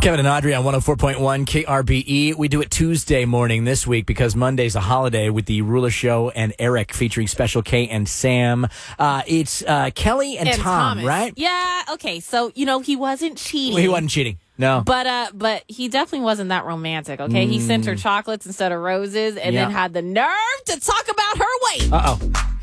Kevin and Audrey on 104.1 KRBE. We do it Tuesday morning this week because Monday's a holiday with the Ruler Show and Eric featuring Special K and Sam. It's Kelly and Tom, Thomas. right? Yeah, okay. So, he wasn't cheating. Well, he wasn't cheating. No. But he definitely wasn't that romantic, okay? He sent her chocolates instead of roses and then had the nerve to talk about her weight. Uh-oh.